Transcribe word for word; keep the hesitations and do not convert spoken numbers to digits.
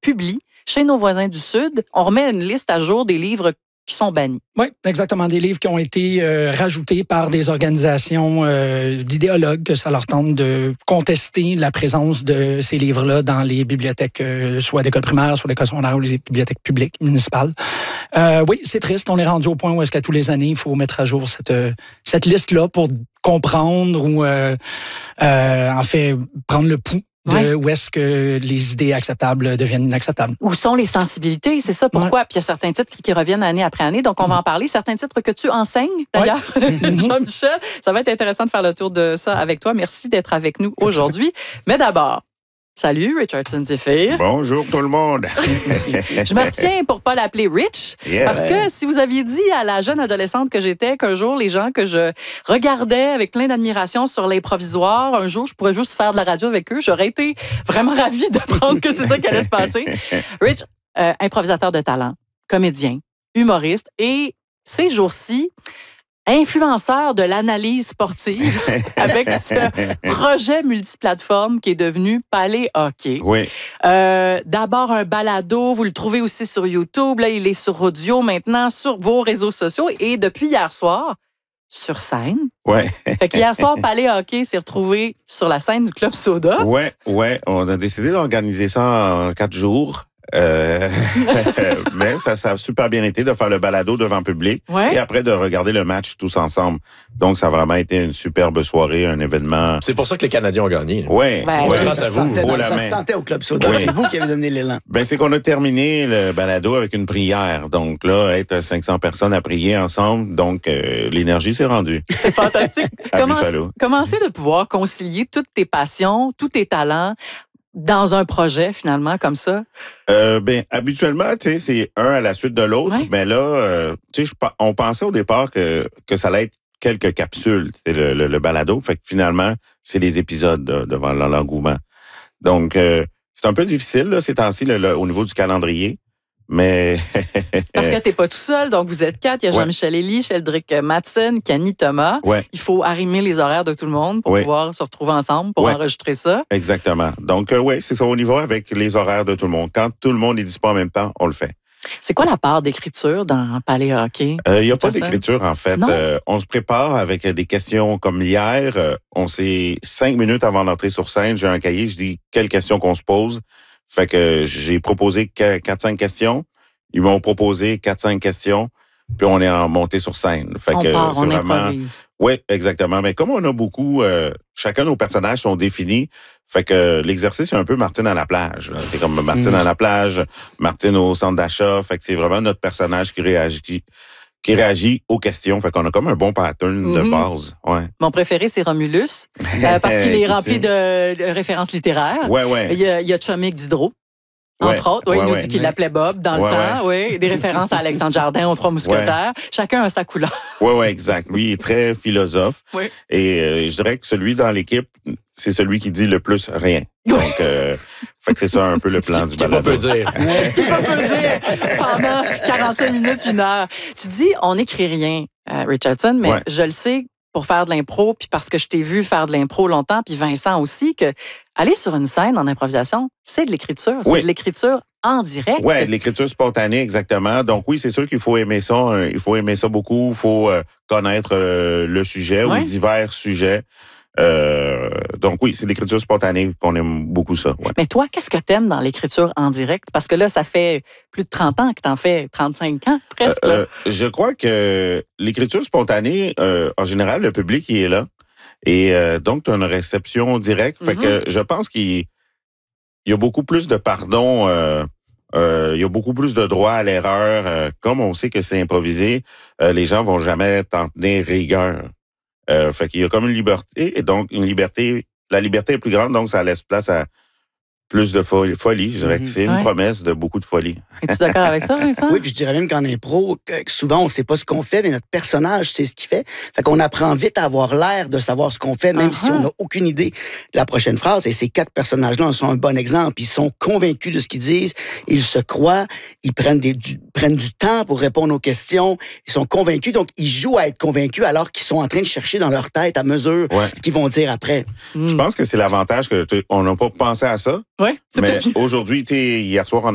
publie chez nos voisins du Sud. On remet une liste à jour des livres qui sont bannis. Oui, exactement. Des livres qui ont été euh, rajoutés par des organisations euh, d'idéologues que ça leur tente de contester la présence de ces livres-là dans les bibliothèques, euh, soit d'école primaire, soit d'école secondaire ou les bibliothèques publiques, municipales. Euh, oui, c'est triste. On est rendu au point où est-ce qu'à tous les années, il faut mettre à jour cette, euh, cette liste-là pour comprendre ou, euh, euh, en fait, prendre le pouls de ouais. où est-ce que les idées acceptables deviennent inacceptables. Où sont les sensibilités, c'est ça, pourquoi? Ouais. Puis il y a certains titres qui reviennent année après année, donc on va en parler. Certains titres que tu enseignes, d'ailleurs, ouais. Jean-Michel. Ça va être intéressant de faire le tour de ça avec toi. Merci d'être avec nous aujourd'hui. Mais d'abord, salut, Richardson Zephyr. Bonjour tout le monde. Je me retiens pour ne pas l'appeler Rich, yes. parce que si vous aviez dit à la jeune adolescente que j'étais qu'un jour, les gens que je regardais avec plein d'admiration sur l'improvisoire, un jour, je pourrais juste faire de la radio avec eux, j'aurais été vraiment ravie d'apprendre que c'est ça qui allait se passer. Rich, euh, improvisateur de talent, comédien, humoriste et ces jours-ci, influenceur de l'analyse sportive avec ce projet multiplateforme qui est devenu Palais Hockey. Oui. Euh, d'abord, un balado, vous le trouvez aussi sur YouTube. Là, il est sur audio maintenant, sur vos réseaux sociaux. Et depuis hier soir, sur scène. Oui. Fait qu'hier soir, Palais Hockey s'est retrouvé sur la scène du Club Soda. Oui, oui. On a décidé d'organiser ça en quatre jours. Euh, mais ça, ça a super bien été de faire le balado devant le public ouais. et après de regarder le match tous ensemble. Donc, ça a vraiment été une superbe soirée, un événement. C'est pour ça que les Canadiens ont gagné. Oui. Ben, ouais, grâce à vous. Dans, ça se sentait au Club Soda. Oui. C'est vous qui avez donné l'élan. Ben, c'est qu'on a terminé le balado avec une prière. Donc là, être cinq cents personnes à prier ensemble, donc euh, l'énergie s'est rendue. C'est fantastique. Comment, comment c'est de pouvoir concilier toutes tes passions, tous tes talents dans un projet, finalement, comme ça? Euh, ben, habituellement, tu sais, c'est un à la suite de l'autre. Ouais. Mais là, euh, tu sais, on pensait au départ que, que ça allait être quelques capsules, c'est le, le, le balado. Fait que finalement, c'est des épisodes de, devant l'engouement. Donc, euh, c'est un peu difficile, là, ces temps-ci, le, le, au niveau du calendrier. Mais. Parce que t'es pas tout seul, donc vous êtes quatre. Il y a Jean-Michel ouais. Elie, Sheldrick Madsen, Kenny Thomas. Ouais. Il faut arrimer les horaires de tout le monde pour ouais. pouvoir se retrouver ensemble pour ouais. enregistrer ça. Exactement. Donc, euh, oui, c'est ça, on y va avec les horaires de tout le monde. Quand tout le monde est disponible en même temps, on le fait. C'est quoi la part d'écriture dans Palais Hockey? Il euh, n'y a pas d'écriture, en fait. Euh, on se prépare avec des questions comme hier. Euh, on s'est cinq minutes avant d'entrer sur scène, j'ai un cahier, je dis quelles questions qu'on se pose. Fait que j'ai proposé quatre cinq questions. Ils m'ont proposé quatre cinq questions. Puis on est en montée sur scène. Fait on que part, c'est on vraiment. Improvise. Oui, exactement. Mais comme on a beaucoup, euh, chacun de nos personnages sont définis. Fait que l'exercice, c'est un peu Martine à la plage. Là. C'est comme Martine mmh. à la plage, Martine au centre d'achat. Fait que c'est vraiment notre personnage qui réagit. Qui, qui réagit aux questions. Fait qu'on a comme un bon pattern mm-hmm. de base. Ouais. Mon préféré, c'est Romulus, euh, parce qu'il est rempli de, de références littéraires. Ouais, ouais. Il y a, il y a Chomik Diderot, entre ouais, autres. Ouais, ouais, il nous ouais. dit qu'il l'appelait Bob dans ouais, le temps. Ouais. Ouais. Des références à Alexandre Jardin, aux Trois Mousquetaires. Ouais. Chacun a sa couleur. Oui, oui, exact. Lui, il est très philosophe. Ouais. Et euh, je dirais que celui dans l'équipe, c'est celui qui dit le plus rien. Donc, euh, fait que c'est ça un peu le plan du balado. Ce qu'il peut dire. Ce qu'il peut dire pendant quarante-cinq minutes, une heure. Tu dis, on n'écrit rien, euh, Richardson, mais ouais. je le sais pour faire de l'impro, puis parce que je t'ai vu faire de l'impro longtemps, puis Vincent aussi, que aller sur une scène en improvisation, c'est de l'écriture. C'est oui. de l'écriture en direct. Oui, de l'écriture spontanée, exactement. Donc oui, c'est sûr qu'il faut aimer ça. Euh, il faut aimer ça beaucoup. Il faut euh, connaître euh, le sujet ouais. ou divers sujets. Euh, donc oui, c'est l'écriture spontanée qu'on aime beaucoup ça. Ouais. Mais toi, qu'est-ce que t'aimes dans l'écriture en direct? Parce que là, ça fait plus de trente ans que t'en fais, trente-cinq ans presque. Euh, euh, je crois que l'écriture spontanée, euh, en général, le public il est là. Et euh, donc, tu as une réception directe. Fait mm-hmm. que je pense qu'il y a beaucoup plus de pardon, euh, euh, il y a beaucoup plus de droit à l'erreur. Euh, comme on sait que c'est improvisé, euh, les gens vont jamais t'en tenir rigueur. Euh, fait qu'il y a comme une liberté, et donc une liberté, la liberté est plus grande, donc ça laisse place à plus de folie. folie. Je dirais mm-hmm. que c'est une ouais. promesse de beaucoup de folie. Es-tu d'accord avec ça, Vincent? Oui, puis je dirais même qu'en impro, souvent, on ne sait pas ce qu'on fait, mais notre personnage sait ce qu'il fait. Fait qu'on apprend vite à avoir l'air de savoir ce qu'on fait, même uh-huh. si on n'a aucune idée de la prochaine phrase. Et ces quatre personnages-là en sont un bon exemple. Ils sont convaincus de ce qu'ils disent, ils se croient, ils prennent, des, du, prennent du temps pour répondre aux questions, ils sont convaincus, donc ils jouent à être convaincus alors qu'ils sont en train de chercher dans leur tête à mesure ouais. ce qu'ils vont dire après. Je pense que c'est l'avantage que on n'a pas pensé à ça. Oui, c'est mais aujourd'hui, tu sais, hier soir, on